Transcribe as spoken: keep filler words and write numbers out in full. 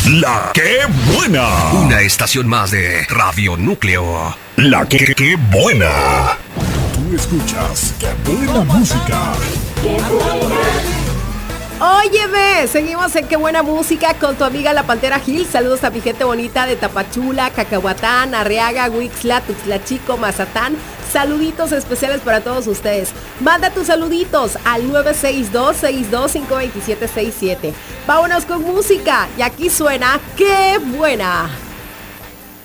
La que buena. Una estación más de Radio Núcleo. La que, que buena. Tú escuchas Qué buena música. Óyeme, seguimos en Qué buena música con tu amiga La Pantera Gil. Saludos a mi gente bonita de Tapachula, Cacahuatán, Arriaga, Huixla, Tuxtla Chico, Mazatán. Saluditos especiales para todos ustedes. Manda tus saluditos al nueve seis dos, seis dos cinco, dos siete seis siete. Vámonos con música y aquí suena Qué buena.